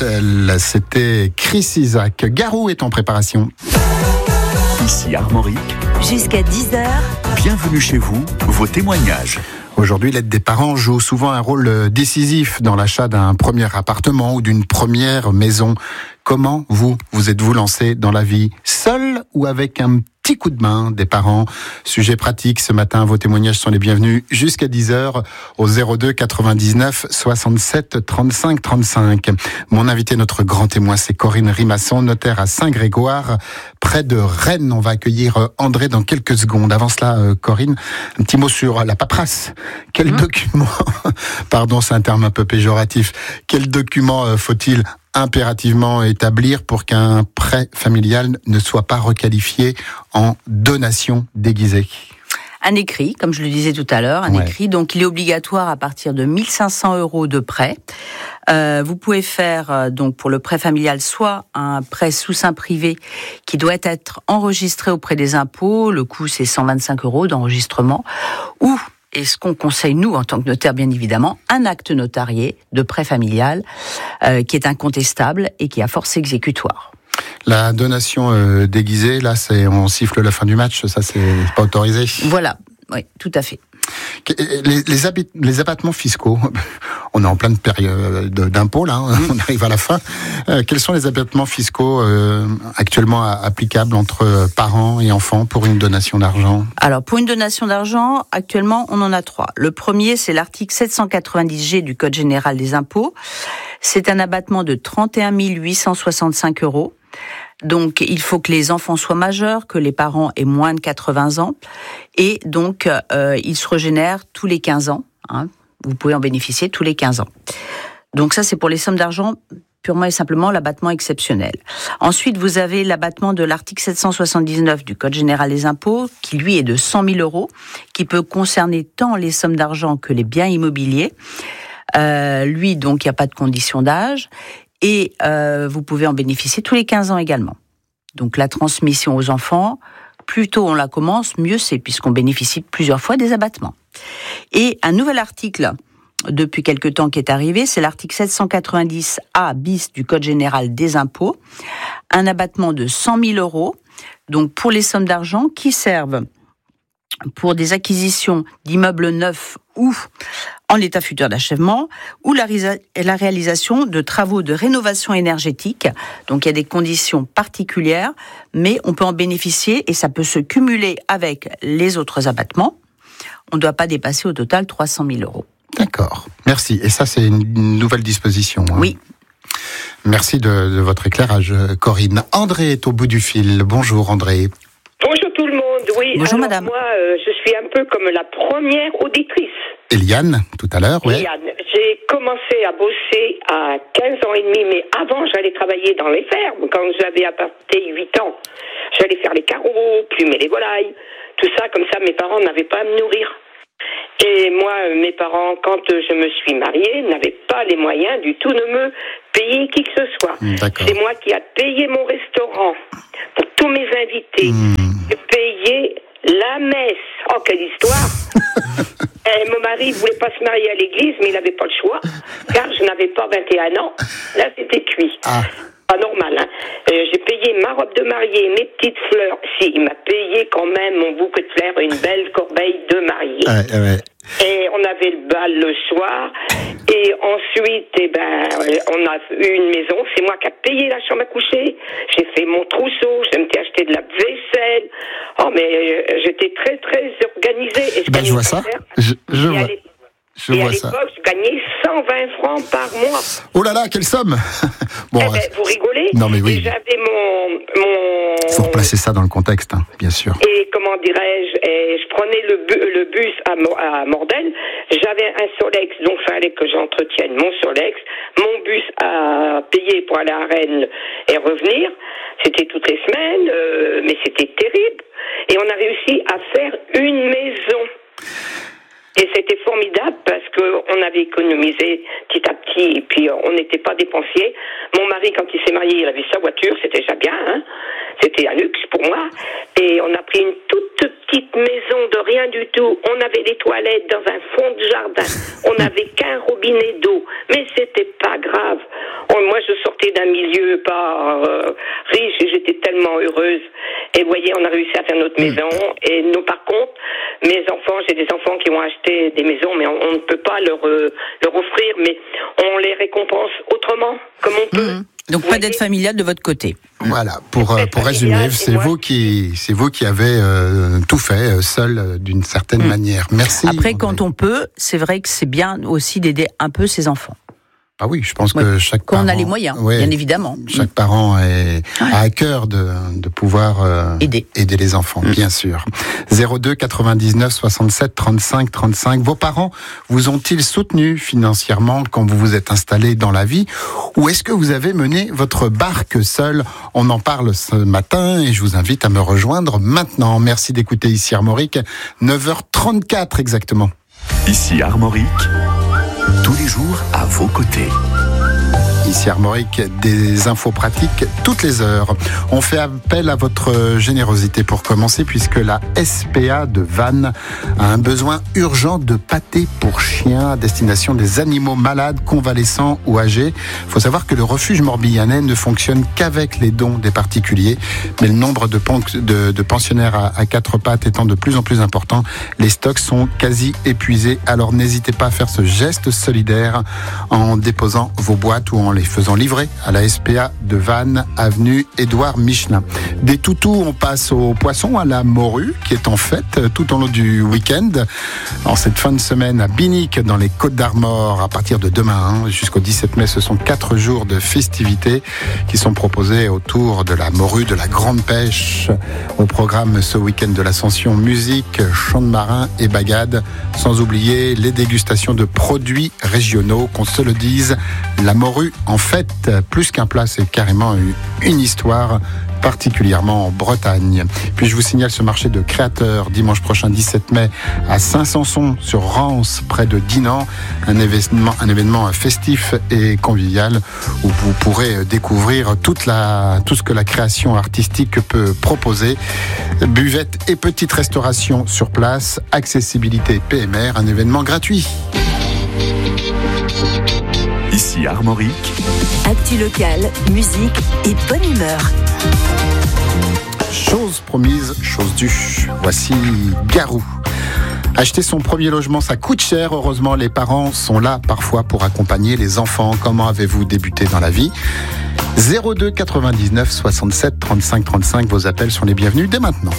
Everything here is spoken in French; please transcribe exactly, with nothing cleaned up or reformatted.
Bottle. C'était Chris Isaak. Garou est en préparation. Ici Armorique. Jusqu'à dix heures. Bienvenue chez vous, vos témoignages. Aujourd'hui, l'aide des parents joue souvent un rôle décisif dans l'achat d'un premier appartement ou d'une première maison. Comment vous, vous êtes-vous lancé dans la vie, seul ou avec un petit coup de main des parents? Sujet pratique ce matin, vos témoignages sont les bienvenus jusqu'à dix heures au zéro deux quatre-vingt-dix-neuf soixante-sept trente-cinq trente-cinq. Mon invité, notre grand témoin, c'est Corinne Rimasson, notaire à Saint-Grégoire, près de Rennes. On va accueillir André dans quelques secondes. Avant cela, Corinne, un petit mot sur la paperasse. Quel mmh. document, pardon, c'est un terme un peu péjoratif, quel document faut-il impérativement établir pour qu'un prêt familial ne soit pas requalifié en donation déguisée? Un écrit, comme je le disais tout à l'heure, un ouais. écrit. Donc, il est obligatoire à partir de mille cinq cents euros de prêt. Euh, vous pouvez faire, euh, donc, pour le prêt familial, soit un prêt sous seing privé qui doit être enregistré auprès des impôts. Le coût, c'est cent vingt-cinq euros d'enregistrement. Ou, et ce qu'on conseille, nous, en tant que notaire, bien évidemment, un acte notarié de prêt familial euh, qui est incontestable et qui a force exécutoire. La donation euh, déguisée, là, c'est on siffle la fin du match, ça, c'est pas autorisé. Voilà, oui, tout à fait. Les, les, habit, les abattements fiscaux, on est en pleine période d'impôts, là, hein, on arrive à la fin. Euh, quels sont les abattements fiscaux euh, actuellement applicables entre parents et enfants pour une donation d'argent? Alors, pour une donation d'argent, actuellement, on en a trois. Le premier, c'est l'article sept cent quatre-vingt-dix G du Code général des impôts. C'est un abattement de trente et un mille huit cent soixante-cinq euros. Donc, il faut que les enfants soient majeurs, que les parents aient moins de quatre-vingts ans. Et donc, euh, il se régénère tous les quinze ans. Hein. Vous pouvez en bénéficier tous les quinze ans. Donc ça, c'est pour les sommes d'argent, purement et simplement l'abattement exceptionnel. Ensuite, vous avez l'abattement de l'article sept cent soixante-dix-neuf du Code général des impôts, qui lui est de cent mille euros, qui peut concerner tant les sommes d'argent que les biens immobiliers. Euh, lui, donc, il n'y a pas de condition d'âge. Et euh, vous pouvez en bénéficier tous les quinze ans également. Donc la transmission aux enfants, plus tôt on la commence, mieux c'est, puisqu'on bénéficie plusieurs fois des abattements. Et un nouvel article, depuis quelque temps qui est arrivé, c'est l'article sept cent quatre-vingt-dix A bis du Code général des impôts, un abattement de cent mille euros, donc pour les sommes d'argent qui servent pour des acquisitions d'immeubles neufs ou en l'état futur d'achèvement, ou la, la réalisation de travaux de rénovation énergétique. Donc il y a des conditions particulières, mais on peut en bénéficier et ça peut se cumuler avec les autres abattements. On ne doit pas dépasser au total trois cent mille euros. D'accord, merci. Et ça, c'est une nouvelle disposition. Hein. Oui. Merci de, de votre éclairage, Corinne. André est au bout du fil. Bonjour André. Bonjour tout le monde. Oui, bonjour alors madame. Moi, euh, je suis un peu comme la première auditrice. Eliane, tout à l'heure, oui. Eliane, j'ai commencé à bosser à quinze ans et demi, mais avant, j'allais travailler dans les fermes. Quand j'avais à partir de huit ans, j'allais faire les carreaux, plumer les volailles, tout ça, comme ça, mes parents n'avaient pas à me nourrir. Et moi, mes parents, quand je me suis mariée, n'avaient pas les moyens du tout de me payer qui que ce soit. D'accord. C'est moi qui a payé mon restaurant pour tous mes invités. Mmh. J'ai payé la messe. Oh, quelle histoire. Et mon mari voulait pas se marier à l'église, mais il n'avait pas le choix, car je n'avais pas vingt et un ans. Là, c'était cuit. Ah. Pas normal, hein. Euh, j'ai payé ma robe de mariée, mes petites fleurs. Si, il m'a payé quand même mon bouquet de fleurs, une belle corbeille de mariée. Ouais, ouais. Et on avait le bal le soir. Et ensuite, eh ben, on a eu une maison. C'est moi qui ai payé la chambre à coucher. J'ai fait mon trousseau. Je m'étais acheté de la vaisselle. Oh, mais euh, j'étais très, très organisée. Et je, ben, je vois ça. Je, je vois. Je et vois à l'époque, ça. je gagnais cent vingt francs par mois. Oh là là, quelle somme. Bon, eh ben, vous rigolez? Non mais oui. Et j'avais mon, mon... Il faut replacer ça dans le contexte, hein, bien sûr. Et comment dirais-je, et je prenais le, bu, le bus à, à Mordel. J'avais un Solex, donc il fallait que j'entretienne mon Solex. Mon bus à payer pour aller à Rennes et revenir. C'était toutes les semaines, euh, mais c'était terrible. Et on a réussi à faire une maison. Et c'était formidable parce qu'on avait économisé petit à petit et puis on n'était pas dépensier. Mon mari, quand il s'est marié, il avait sa voiture, c'était déjà bien, hein. C'était un luxe pour moi. Et on a pris une toute petite maison de rien du tout. On avait des toilettes dans un fond de jardin. On n'avait qu'un robinet d'eau. Mais c'était pas grave. On, moi, je sortais sortais d'un milieu pas euh, riche et j'étais tellement heureuse. Et vous voyez, on a réussi à faire notre mmh. maison. Et nous, par contre, mes enfants, j'ai des enfants qui ont acheté des maisons, mais on, on ne peut pas leur, euh, leur offrir, mais on les récompense autrement, comme on peut. Mmh. Donc, pas d'aide familiale de votre côté. Voilà, pour, euh, pour résumer, c'est vous qui, c'est vous qui avez euh, tout fait euh, seul euh, d'une certaine mmh. manière. Merci. Après, quand on peut, c'est vrai que c'est bien aussi d'aider un peu ses enfants. Ah oui, je pense ouais. que chaque Quand parent... on a les moyens, ouais, bien évidemment. Chaque mmh. parent est, ouais. a à cœur de, de pouvoir euh, aider. aider les enfants, mmh. bien sûr. zéro deux quatre-vingt-dix-neuf soixante-sept trente-cinq trente-cinq. Vos parents vous ont-ils soutenu financièrement quand vous vous êtes installé dans la vie? Ou est-ce que vous avez mené votre barque seul? On en parle ce matin et je vous invite à me rejoindre maintenant. Merci d'écouter ici Armorique, neuf heures trente-quatre exactement. Ici Armorique, tous les jours à vos côtés. Ici Armorique, des infos pratiques toutes les heures. On fait appel à votre générosité pour commencer puisque la S P A de Vannes a un besoin urgent de pâté pour chiens à destination des animaux malades, convalescents ou âgés. Il faut savoir que le refuge morbihanais ne fonctionne qu'avec les dons des particuliers, mais le nombre de, pon- de, de pensionnaires à, à quatre pattes étant de plus en plus important, les stocks sont quasi épuisés. Alors n'hésitez pas à faire ce geste solidaire en déposant vos boîtes ou en les faisant livrer à la S P A de Vannes, avenue Édouard Michelin. Des toutous, on passe aux poissons, à la morue, qui est en fête tout au long du week-end. En cette fin de semaine à Binic, dans les Côtes-d'Armor, à partir de demain, hein, jusqu'au dix-sept mai, ce sont quatre jours de festivités qui sont proposés autour de la morue, de la grande pêche. Au programme ce week-end de l'Ascension, musique, chant de marin et bagade, sans oublier les dégustations de produits régionaux, qu'on se le dise, la morue en fait, plus qu'un plat, c'est carrément une histoire, particulièrement en Bretagne. Puis je vous signale ce marché de créateurs dimanche prochain dix-sept mai à Saint-Sanson sur Rance, près de Dinan, un événement, un événement festif et convivial où vous pourrez découvrir toute la, tout ce que la création artistique peut proposer. Buvette et petite restauration sur place, accessibilité P M R, un événement gratuit. Ici Armorique. Actu locale, musique et bonne humeur. Chose promise, chose due. Voici Garou. Acheter son premier logement, ça coûte cher. Heureusement, les parents sont là parfois pour accompagner les enfants. Comment avez-vous débuté dans la vie? zéro deux quatre-vingt-dix-neuf soixante-sept trente-cinq trente-cinq. Vos appels sont les bienvenus dès maintenant.